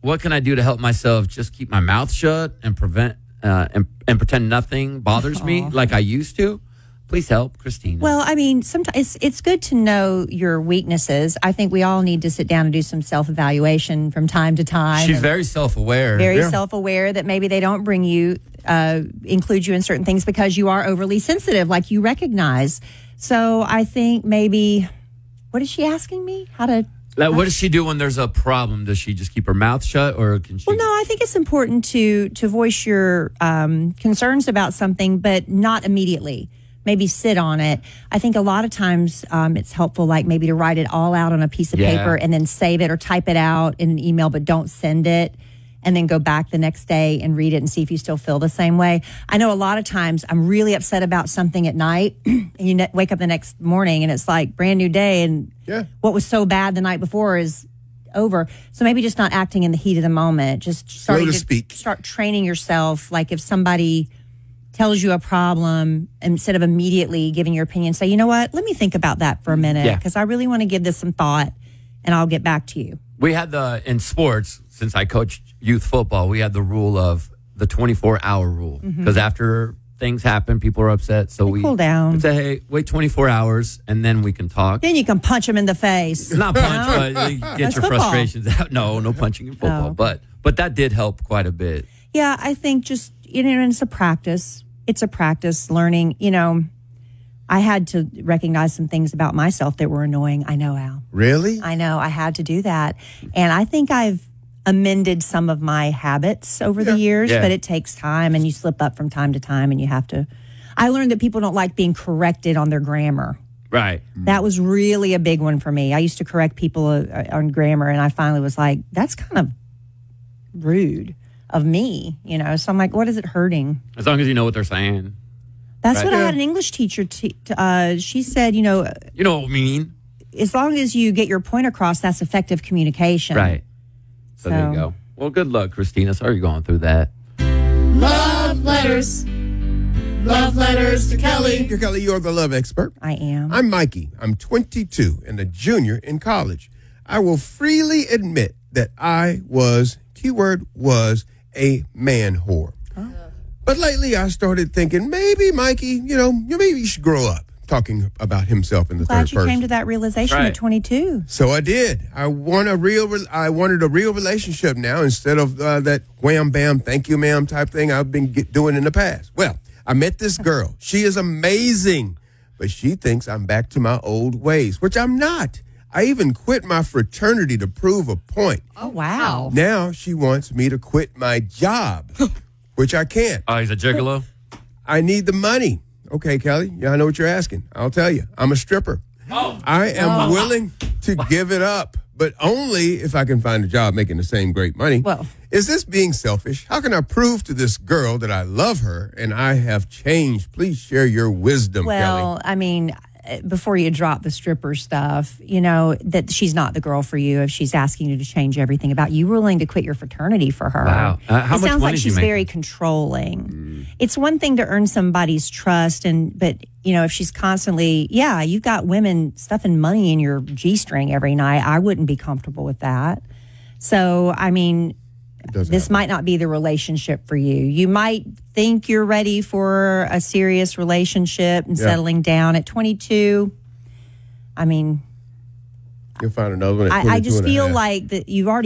what can I do to help myself just keep my mouth shut and prevent and pretend nothing bothers me like I used to? Please help, Christina. Well, I mean, sometimes it's good to know your weaknesses. I think we all need to sit down and do some self-evaluation from time to time. She's very self-aware. Very self-aware that maybe they don't include you in certain things because you are overly sensitive, like you recognize. So I think maybe, what is she asking me? What does she do when there's a problem? Does she just keep her mouth shut, or can she? Well, no, I think it's important to voice your concerns about something, but not immediately. Maybe sit on it. I think a lot of times it's helpful, like maybe to write it all out on a piece of paper and then save it or type it out in an email, but don't send it. And then go back the next day and read it and see if you still feel the same way. I know a lot of times I'm really upset about something at night and you wake up the next morning and it's like brand new day and what was so bad the night before is over. So maybe just not acting in the heat of the moment. Just start training yourself. Like if somebody tells you a problem, instead of immediately giving your opinion, say, you know what, let me think about that for a minute because I really want to give this some thought and I'll get back to you. We had in sports, since I coached youth football, we had the rule of the 24-hour rule. Because after things happen, people are upset. So we cool down. We'd say, hey, wait 24 hours and then we can talk. Then you can punch them in the face. Not punch, but you get your frustrations out. No punching in football. But that did help quite a bit. Yeah, I think just, it's a practice. It's a practice learning. I had to recognize some things about myself that were annoying. I know, Al. Really? I know. I had to do that. And I think I've amended some of my habits over the years, but it takes time and you slip up from time to time and you have to. I learned that people don't like being corrected on their grammar. Right. That was really a big one for me. I used to correct people on grammar and I finally was like, that's kind of rude of me, So I'm like, what is it hurting? As long as you know what they're saying. That's what I had an English teacher. She said, you know what I mean? As long as you get your point across, that's effective communication. Right. So there you go. Well, good luck, Christina. Sorry you're going through that. Love letters. Love letters to Kelly. Dear Kelly, you're the love expert. I am. I'm Mikey. I'm 22 and a junior in college. I will freely admit that I was, keyword was, a man whore. Oh. But lately I started thinking, maybe Mikey, maybe you should grow up, talking about himself in the third person. Glad you came to that realization at 22. So I did. I wanted a real relationship now instead of that wham, bam, thank you, ma'am type thing I've been doing in the past. Well, I met this girl. She is amazing, but she thinks I'm back to my old ways, which I'm not. I even quit my fraternity to prove a point. Oh, wow. Now she wants me to quit my job, which I can't. Oh, he's a gigolo? I need the money. Okay, Kelly, I know what you're asking. I'll tell you. I'm a stripper. Oh. I am willing to give it up, but only if I can find a job making the same great money. Well, is this being selfish? How can I prove to this girl that I love her and I have changed? Please share your wisdom, Kelly. Well, I mean, before you drop the stripper stuff, that she's not the girl for you if she's asking you to change everything about you. You were willing to quit your fraternity for her. Wow. How it much sounds money like she's very controlling. It's one thing to earn somebody's trust, but if she's constantly, you've got women stuffing money in your G-string every night. I wouldn't be comfortable with that. So, I mean, this might not be the relationship for you. You might think you're ready for a serious relationship and settling down at 22. I mean, you'll find another one at 22 I just and a feel half. like that you've already